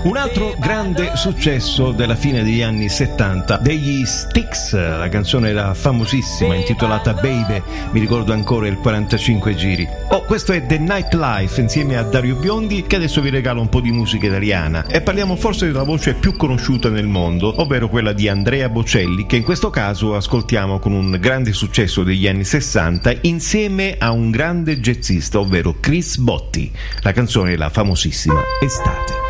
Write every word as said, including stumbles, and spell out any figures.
Un altro grande successo della fine degli anni settanta degli Styx, la canzone era famosissima intitolata Baby, mi ricordo ancora il quarantacinque giri. Oh, questo è The Nightlife insieme a Dario Biondi, che adesso vi regala un po' di musica italiana e parliamo forse della voce più conosciuta nel mondo, ovvero quella di Andrea Bocelli, che in questo caso ascoltiamo con un grande successo degli anni sessanta insieme a un grande jazzista, ovvero Chris Botti. La canzone è la famosissima Estate.